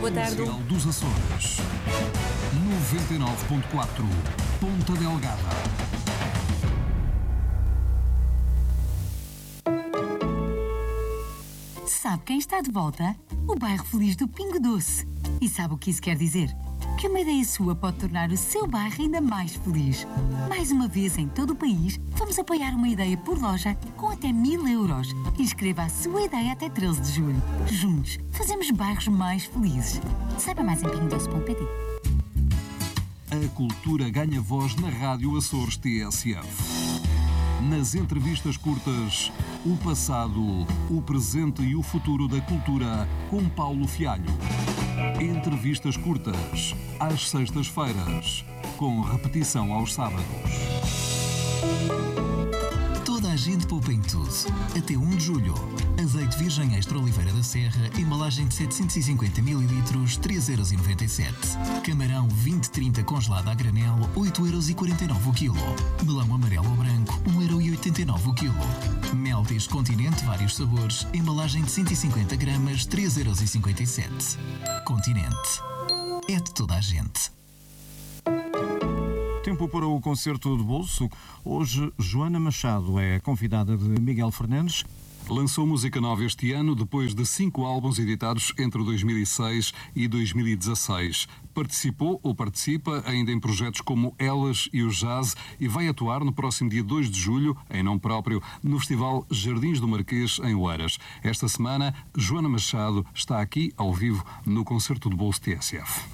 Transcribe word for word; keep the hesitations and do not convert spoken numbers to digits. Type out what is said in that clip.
boa tarde. Comercial dos Açores. noventa e nove ponto quatro, Ponta Delgada. Sabe quem está de volta? O bairro feliz do Pingo Doce. E sabe o que isso quer dizer? Que uma ideia sua pode tornar o seu bairro ainda mais feliz. Mais uma vez, em todo o país, vamos apoiar uma ideia por loja com até mil euros. Inscreva a sua ideia até treze de julho. Juntos, fazemos bairros mais felizes. Saiba mais em pingo doce ponto pt. A cultura ganha voz na Rádio Açores T S F. Nas entrevistas curtas, o passado, o presente e o futuro da cultura, com Paulo Fialho. Entrevistas curtas, às sextas-feiras, com repetição aos sábados. Toda a gente poupa em tudo. Até um de julho. Azeite virgem extra Oliveira da Serra, embalagem de setecentos e cinquenta mililitros, três euros e noventa e sete. Camarão vinte trinta congelado a granel, oito euros e quarenta e nove o quilo. Melão amarelo ou branco, um euro e oitenta e nove o quilo. Mel Diz Continente, vários sabores, embalagem de cento e cinquenta gramas, três euros e cinquenta e sete. Continente. É de toda a gente. Tempo para o concerto de bolso. Hoje, Joana Machado é convidada de Miguel Fernandes. Lançou música nova este ano, depois de cinco álbuns editados entre dois mil e seis e dois mil e dezasseis. Participou ou participa ainda em projetos como Elas e o Jazz e vai atuar no próximo dia dois de julho, em nome próprio, no Festival Jardins do Marquês, em Oeiras. Esta semana, Joana Machado está aqui, ao vivo, no Concerto de Bolso T S F.